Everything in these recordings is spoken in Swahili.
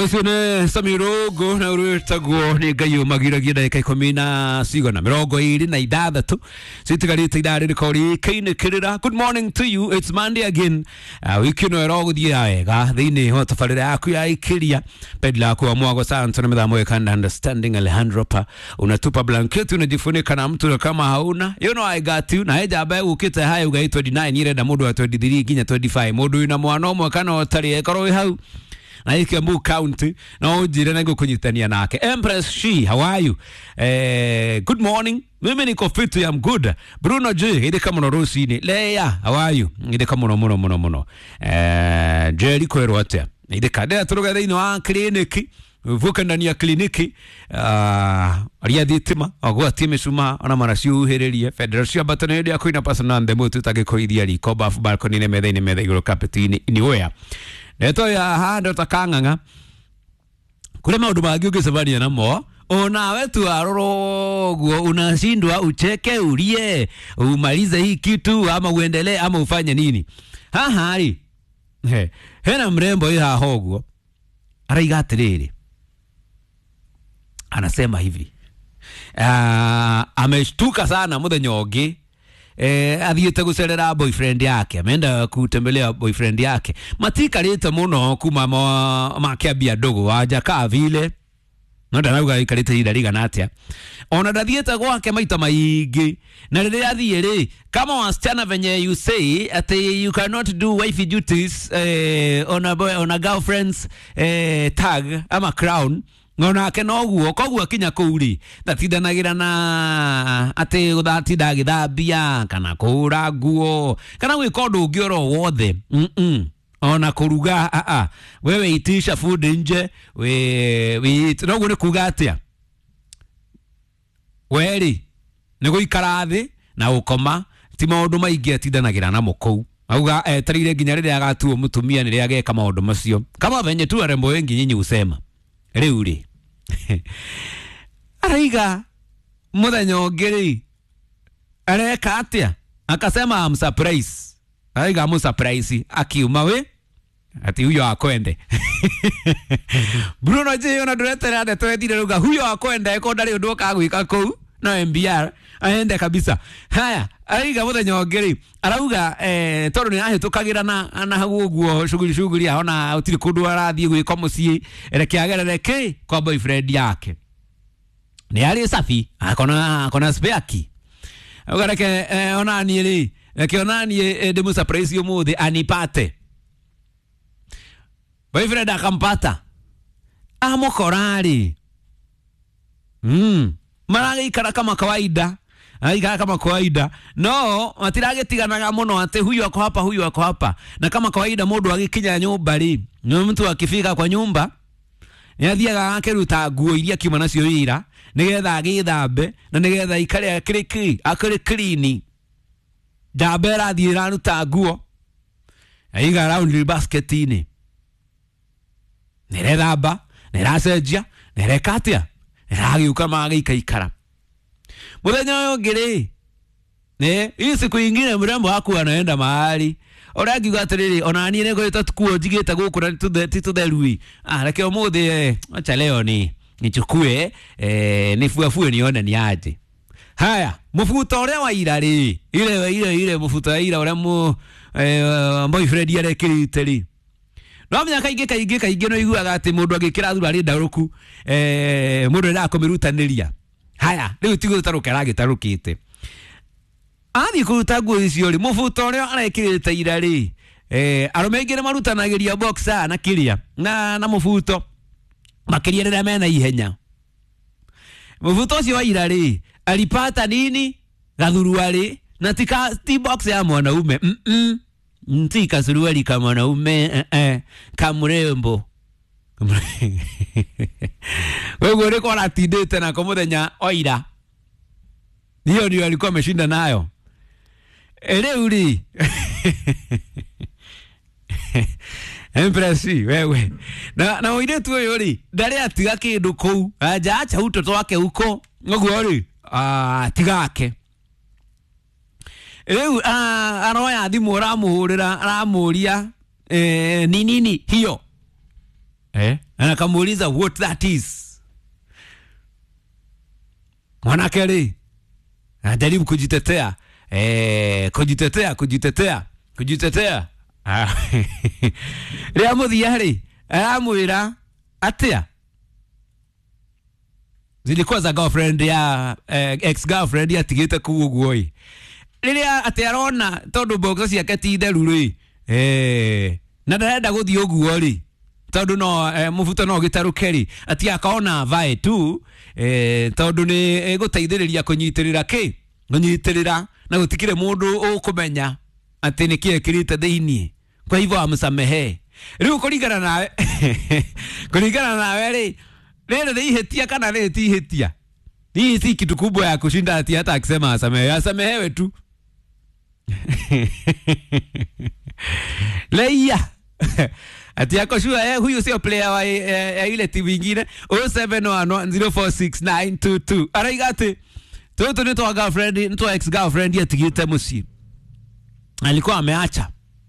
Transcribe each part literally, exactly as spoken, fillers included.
Osune Samirogo na urutagwo ni gayo magiragira deka ikumi na sigo na mirongo iri na ithathatu sitigarite idari rikori kaine kirira. Good morning to you. It's Monday again. Uh, wikino ero guthia wega thiini ho tafarira yaku ya ikiria pedla kwa mwago santo na mithamo ekanda understanding Alejandro pa unatupa blanket unajifunika na mtu kama hauna. You know I got you. Na eja abaye ukite hai ugai twenty-nine ire da mudu wa twenty-three kinya twenty-five mudu ina mwana mwe kana otari ekoro hau na Kiambu County na ujire na kunyitania nake. Empress She, how are you? Eh, good morning. Mimi niko fit, I'm good. Bruno J, ide kama norosi ni. Leia, how are you? Ide kama no mono mono mono. Eh, Jerry Kwerote. Ide kadea turuga dino a kliniki. Vuka ndani ya kliniki. Ah, uh, ria ditima, agwa time suma ona marasiu hereria. Federation batana ya kuina pasana ndemo tutage koidia liko bafu balkoni ne medhe ne medhe gro kapetini ni wea. Neto ya hando takanganga kule maundu mangi ungisebania namo ona wetu aroroguo unashindwa ucheke ulie umalize hii kitu ama uendelee ama ufanye nini. Haha ari he hena mrembo iha hoguo araiga atiriri anasema hivi uh, ameshtuka sana muthenya ungi eh athiete gucerera boyfriend yake ameenda kutembelea boyfriend yake matikarite muno kuma makiambia ndugu waja ka vile nonda nauga ikarite ida riga natia ona ndathiete gwake maita maingi na riria athiere kama wasichana venye you say at you cannot do wifey duties eh, on a boy, on a girlfriend's eh, tag ama crown ngona ke noguo koguo kinya kuuri ndatindanagira na ate guthatida githambia kana kuura nguo kana gwika undu ungi oro wothe mm ona kuruga a a wewe itisha food nje we we noguo ni kuga atia weri ni guikara thi na ukoma ti maundu maingi atindanagira na mukou auga etarire nginya riria agatuo mutumia ni riria ageka maundu macio kama venye tu arembo wengi nyinyi usema riuri araiga muthenya ungiri areka atia akasema am surprise araiga mu surprise akiuma we ati huyo akwende Bruno J ona duretera ande twethire ruga huyo akwende eko ndari undu kagwika kou na M B R aende kabisa. Haya araiga muthenya ungiri arauga eh toru ni ahitukagira na na haguo shughuli shughuli aona utiri kundu arathie gwiko mucii reke agerere ki kwa boyfriend yake ni ari safi akona akona speaki ugareke eh, ona ni ri reke ona ni eh, demu surprise yo muthi anipate boyfriend akampata amokorari mm maragi ikara kama kawaida aika kama kawaida no matirage tiganaga muno ate huyu ako hapa huyu ako hapa na kama kawaida mundu agikinya nyumba ri no mtu akifika kwa nyumba ni athiaga akiruta nguo iria kiuma nacio wira nigetha agithambe na nigetha ikare akiriki akire clean dabera thira ruta nguo aiga round basket ini nerethamba neracenjia nerekatia neragiuka magiika ikara muthenya uyu ngiri ne hii siku nyingine mrembo haku anaenda mahali oragi gatiriri onani ne goita tukuo jigeta guku na tuthe tutherui ah reke umuthi acha leo ni nichukue eh nifuafue nione ni aje. Haya mufuta ore wa ira ri ile ile ile mufuta ira ore mu eh boyfriend yare kiriteri no myaka ingi kaingi kaingi no iguaga ati mundu agikira thura ri ndaruku eh mundu ira komirutaniria. Haya riu tigo tarukera gitarukite athi kuruta nguo icio ri mufuta uria arekirite ira ri eh arume ingire marutanagiria boxer na kiria na na mufuto makiria rira mena ihenya mufuto ucio wa ira ri alipata nini gathuruari na tika ti box ya mwanaume mm ntika suruali kama mwanaume eh, eh kamurembo wewe reko anatindete na komuthenya oira hiyo ndio alikuwa ameshinda nayo eleuri Empress wewe na na oire tu yori ndari atiga kindu kou aja acha utoto wake huko ngoguo ri ah tigake Ewe ah aroya thimu ramuhurira aramuria eh ni nini hiyo eh anakamuuliza what that is. Mwanake ri anajaribu kujitetea eh kujitetea kujitetea kujitetea ria muthiari aramwira atia zilikuwa za girlfriend ya eh, ex girlfriend ya tigite kuguo i riria ati arona tondu box ciake ti theru ri eh na ndarenda guthii uguo ri tondu no eh, mubuto no gitarukeri ati akaona vae tu eh tondu ni eh, guteithiriria kunyitirira ki kunyitirira na gutikire mundu ukumenya ati ni kie kirite thiini kwa hivyo amsamehe riu kuringana nawe kuringana nawe ri leo ni hitia kana leo ti hitia hii si kitu kubwa ya kushinda ati hata akisema asamehe asamehewe tu Leia ati yako shua eh huyu sio player wa eh, ile timu nyingine oh seven one one zero four six nine two two araigate toto ni to girlfriend ni to ex girlfriend ya tigite musi alikuwa ameacha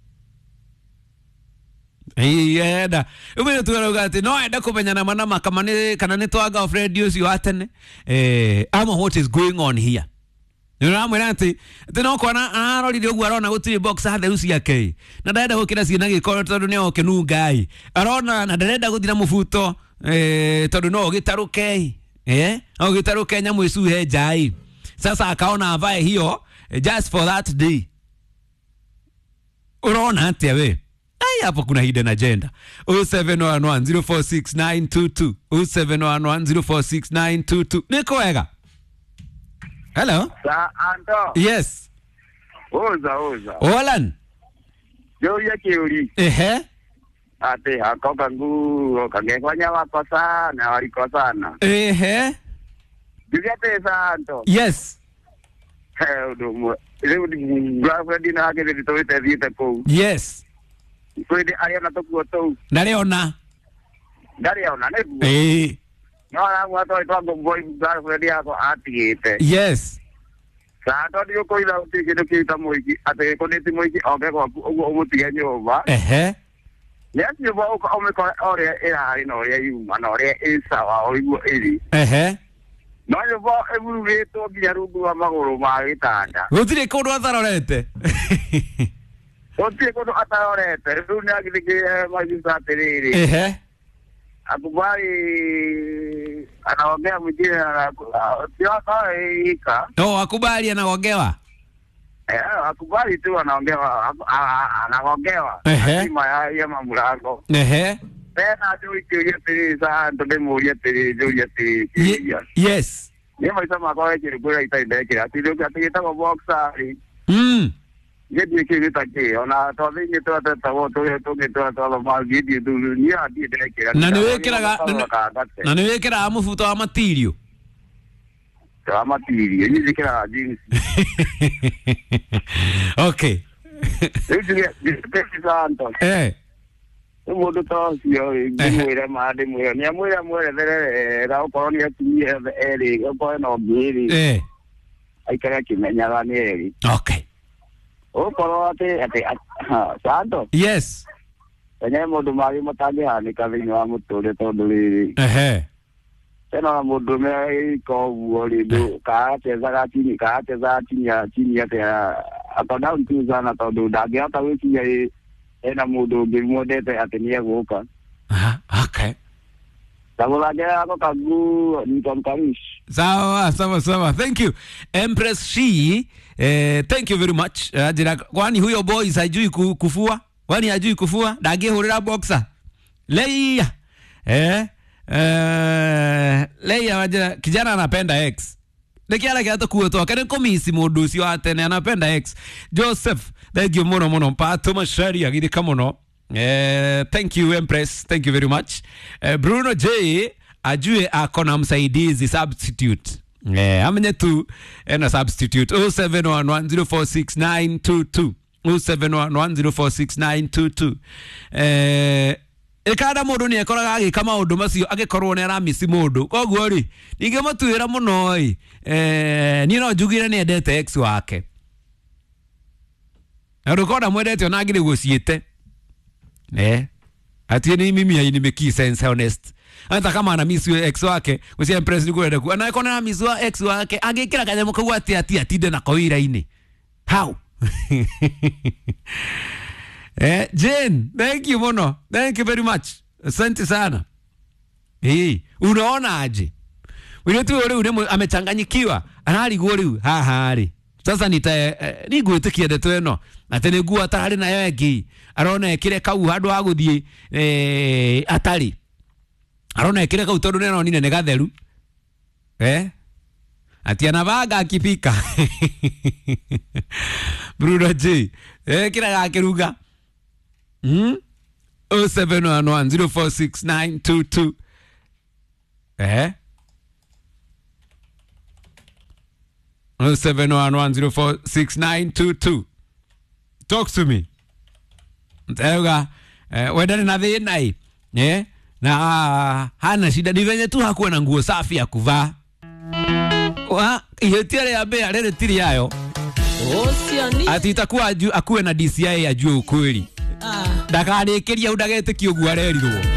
yeda umene tuarogate no enda kumenyana manama kama ni kana ni to girlfriend ucio atene eh ama what is going on here. Nina mwerati teno kona arorire ugu arona gutiri box hathe uci yake na ndaenda gukira ciana gikoro tondu ni okenu ngai arona na ndaenda guthira mubuto eh tondu no gitaruke eh o gitaruke nyamu icuhe njai sasa akaona avae hiyo just for that day. Urona atia we ai hapo kuna hidden agenda oh seven one one zero four six nine two two oh seven one one zero four six nine two two niko wega. Hello. Sa Anto. Yes. Oza oza. Olan. Yo ya kiuri. Ehe. Ate hako kangu kangefanya wako sana walikosana. Ehe. Diviate sa Anto. Yes. Eh udomo. Ile udi girlfriend na hake vitowete vita ko. Yes. Kwede ariana to kuoto. Naliona. Naliona ne. Eh. No na wato ito boy girlfriend yako atiete. Yes. Sa to dio ko ila uti kido kita moiki ate ko neti moiki oge ko umuti nyoba. Ehe. Yes, you walk on the area, I know, you man, or is our iri. Ehe. No, you walk every way to be a rubu amagoro, Maritana. Utile kodo atarorete. Don't take to Atarete, do not get my Saturday. Ehe. Akubari, and I'll get with you. Oh, akubali anaogewa. Eh, akubali tu anaongewa anaongewa. Ehe. Maya ya mamulako. Ehe. Tena tu ikiyete sa ndo muriete jo yete. Yes. Ni maisha kwa kile kwa itaendeke. Ati leo katika kwa boxer. Mm. Yedi kile take. Ona tothi ni to ta to to to ni to to ma video du ni ati ndeke. Na niwekera na niwekera amufuto wa material. Kama tiri, ni zikira jeans. Okay. Ndio santo. Eh. Mudo to sio, mwira maade mwira. Ni mwira mwira vere ra koroni ati eri, ko no biri. Eh. Ai kaya kimenya gani eri. Okay. O koro ate ate santo. Yes. Tanya mudo mari matage hani kavinyo wa mutore to duli. Ehe. Tena mudo me ko wori do ka te za chini ka te za chini ya chini ya te apa down tu sana to do da ga ta wiki ya ena mudo ge mode te atenia goka. Ah, okay. Sabola ga ko kagu ni tom karish. Sawa, sawa, sawa. Thank you. Empress She, eh, thank you very much. Ajira, kwani huyo boys hajui kufua? Kwani hajui kufua? Dage hulira boxer. Leia. Eh? Eh, Leia wajira, kijana anapenda X. Nekiara kiato kuotoa. Kene komisi modusi wa atene anapenda X. Joseph, thank you mono mono. Pato mashari agidi kamono. Eh, thank you Empress. Thank you very much. Eh, Bruno J, ajue akona msaidizi substitute. Eh, amenye tu ena substitute. oh seven one one zero four six nine two two oh seven one one zero four six nine two two. Eh, ekada mundu ni ekoraga agika maundu macio agikorwo ni aramisi mundu koguo ri ningematuira muno i eh ni no njugire ni endete ex wake na rukoda mwendete ona ngire guciite eh ati ni mimi hai nimeki sense honest hata kama ana miss ex wake usia impress niko ndio anaikona na miss wa ex wake agekira kanyamo kwa ati ati atinde na koira ini how eh Jane thank you mono thank you very much asante sana eh unaona aje wewe tu ule ule amechanganyikiwa analigwo riu haha ari sasa nita eh, niguitikia ndeto eno atene guo atari na yengi arona ekire kau handu ha guthie eh atari arona ekire kau tondu neno nine ne gatheru eh ati anavaga akipika Bruno J eh kira gakiruga mm oh seven one one zero four six nine two two eh oh seven one one zero four six nine two two. Talk to me. Tega eh, wedani na thina hii eh na hana shida ni venye tu hakuwa na nguo safi ya kuvaa wa hiyo tire ya bea lele tiri yayo osiani ati itakuwa akuwe na D C I ajue ukweli ah ndakarekeria udagete kiogwa rerirwo